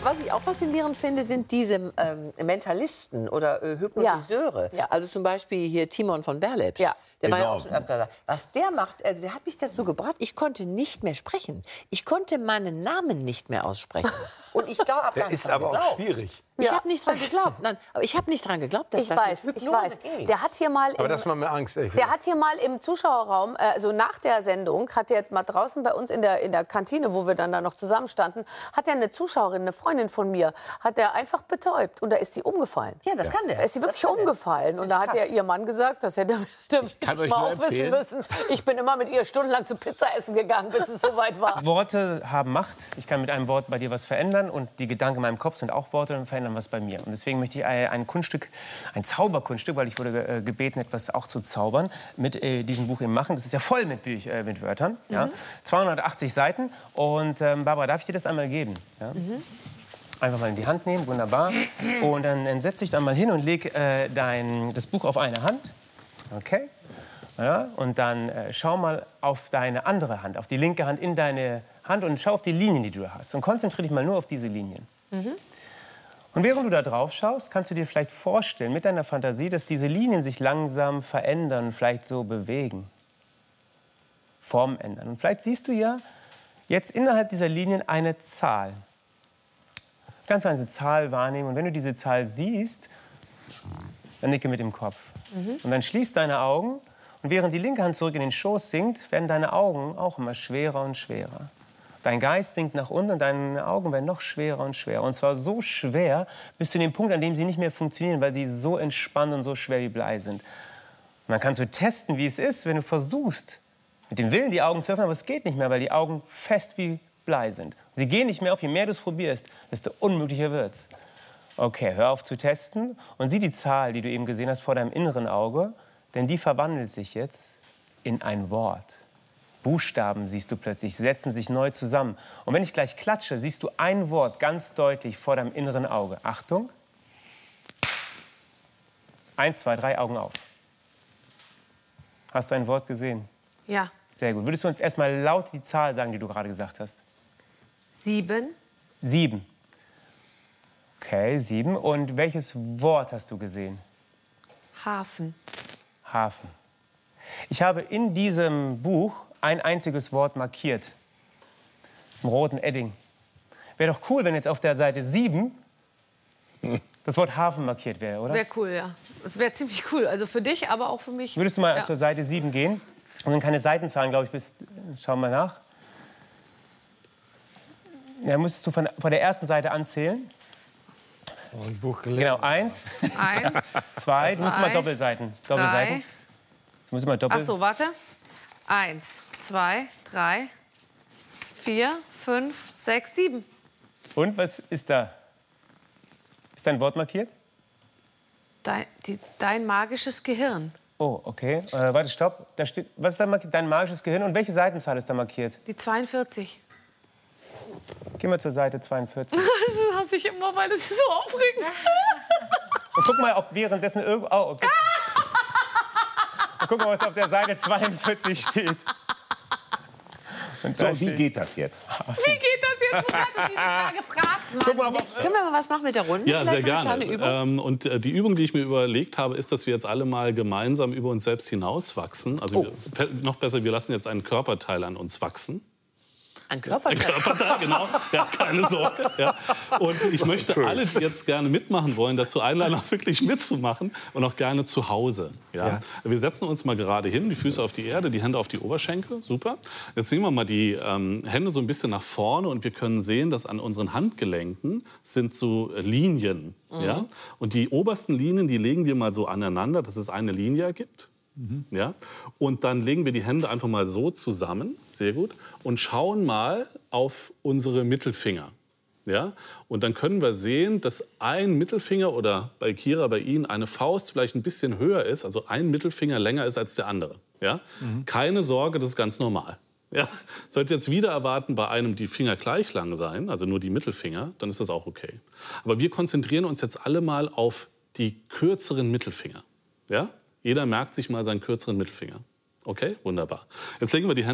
was ich auch faszinierend finde, sind diese Mentalisten oder Hypnotiseure. Ja. Also zum Beispiel hier Timon von Berlepsch. Ja. Der war ja auch schon öfter da. Was der macht, der hat mich dazu gebracht, ich konnte nicht mehr sprechen. Ich konnte meinen Namen nicht mehr aussprechen. Und ich glaube, der ist aber auch schwierig. Ich habe nicht dran geglaubt. Nein, aber ich habe nicht dran geglaubt, dass das mit Hypnose geht. Der hat hier mal Aber das macht mir Angst, ehrlich Der hat hier mal im Zuschauerraum, also nach der Sendung, hat der mal draußen bei uns in der Kantine, wo wir dann da noch zusammenstanden, hat er eine Zuschauerin, eine Freundin von mir, hat er einfach betäubt und da ist sie umgefallen. Ja, das kann der. Da ist sie wirklich umgefallen und da hat ihr Mann gesagt, dass er damit mal auch wissen müssen. Ich bin immer mit ihr stundenlang zum Pizzaessen gegangen, bis es soweit war. Worte haben Macht. Ich kann mit einem Wort bei dir was verändern und die Gedanken in meinem Kopf sind auch Worte und verändern was bei mir. Und deswegen möchte ich ein Kunststück, ein Zauberkunststück, weil ich wurde gebeten, etwas auch zu zaubern, mit diesem Buch eben machen. Das ist ja voll mit Wörtern. Ja? 280 Seiten. Und Barbara, darf ich dir das einmal geben? Ja? Einfach mal in die Hand nehmen, wunderbar. Und dann setz dich dann mal hin und leg das Buch auf eine Hand. Okay. Ja, und dann schau mal auf deine andere Hand, auf die linke Hand in deine Hand und schau auf die Linien, die du hast. Und konzentriere dich mal nur auf diese Linien. Und während du da drauf schaust, kannst du dir vielleicht vorstellen, mit deiner Fantasie, dass diese Linien sich langsam verändern, vielleicht so bewegen. Form ändern. Und vielleicht siehst du ja jetzt innerhalb dieser Linien eine Zahl. Kannst du eine Zahl wahrnehmen und wenn du diese Zahl siehst, dann nicke mit dem Kopf. Und dann schließ deine Augen und während die linke Hand zurück in den Schoß sinkt, werden deine Augen auch immer schwerer und schwerer. Dein Geist sinkt nach unten und deine Augen werden noch schwerer und schwerer. Und zwar so schwer bis zu dem Punkt, an dem sie nicht mehr funktionieren, weil sie so entspannt und so schwer wie Blei sind. Und dann kannst du testen, wie es ist, wenn du versuchst, mit dem Willen die Augen zu öffnen, aber es geht nicht mehr, weil die Augen fest wie Blei sind. Sie gehen nicht mehr auf, je mehr du es probierst, desto unmöglicher wird's. Okay, hör auf zu testen und sieh die Zahl, die du eben gesehen hast, vor deinem inneren Auge, denn die verwandelt sich jetzt in ein Wort. Buchstaben siehst du plötzlich, sie setzen sich neu zusammen. Und wenn ich gleich klatsche, siehst du ein Wort ganz deutlich vor deinem inneren Auge. Achtung. 1, 2, 3, Augen auf. Hast du ein Wort gesehen? Ja. Sehr gut. Würdest du uns erst mal laut die Zahl sagen, die du gerade gesagt hast? 7. 7. Okay, 7. Und welches Wort hast du gesehen? Hafen. Hafen. Ich habe in diesem Buch ein einziges Wort markiert. Im roten Edding. Wäre doch cool, wenn jetzt auf der Seite 7 das Wort Hafen markiert wäre, oder? Wäre cool, ja. Das wäre ziemlich cool. Also für dich, aber auch für mich. Würdest du mal zur Seite 7 gehen? Und dann keine Seitenzahlen, glaube ich, bis... Schau mal nach. Ja, müsstest du von der ersten Seite anzählen. Ein Buch gelesen. Genau, 1, 1, 2, du musst immer Doppelseiten. Doppelseiten. 3. Du musst immer doppelt. Ach so, warte. 1, 2, 3, 4, 5, 6, 7. Und was ist da? Ist dein Wort markiert? Dein magisches Gehirn. Oh, okay. Warte, stopp. Da steht, was ist da markiert? Dein magisches Gehirn. Und welche Seitenzahl ist da markiert? Die 42. Geh mal zur Seite 42. Das hasse ich immer, weil das ist so aufregend. Und guck mal, ob währenddessen irgendwo... Oh, okay. Und guck mal, was auf der Seite 42 steht. Und So, wie geht das jetzt? Wie geht das jetzt? Du hast diese Frage gefragt, Mann. Guck mal, Können wir mal was machen mit der Runde? Ja, sehr Vielleicht so eine gerne. kleine Übung? Und die Übung, die ich mir überlegt habe, ist, dass wir jetzt alle mal gemeinsam über uns selbst hinauswachsen. Also noch besser, wir lassen jetzt einen Körperteil an uns wachsen. Ein Körperteil? Ein Körperteil, genau. Ja, keine Sorge. Ja. Und ich möchte alle, die jetzt gerne mitmachen wollen, dazu einladen, auch wirklich mitzumachen und auch gerne zu Hause. Ja. Wir setzen uns mal gerade hin, die Füße auf die Erde, die Hände auf die Oberschenkel. Super. Jetzt nehmen wir mal die Hände so ein bisschen nach vorne und wir können sehen, dass an unseren Handgelenken sind so Linien. Ja. Und die obersten Linien, die legen wir mal so aneinander, dass es eine Linie ergibt. Ja? Und dann legen wir die Hände einfach mal so zusammen, sehr gut, und schauen mal auf unsere Mittelfinger. Ja? Und dann können wir sehen, dass ein Mittelfinger oder bei Kira, bei Ihnen, eine Faust vielleicht ein bisschen höher ist, also ein Mittelfinger länger ist als der andere. Ja? Keine Sorge, das ist ganz normal. Ja? Sollte jetzt wieder erwarten, bei einem die Finger gleich lang sein, also nur die Mittelfinger, dann ist das auch okay. Aber wir konzentrieren uns jetzt alle mal auf die kürzeren Mittelfinger. Ja? Jeder merkt sich mal seinen kürzeren Mittelfinger. Okay, wunderbar. Jetzt legen wir die Hände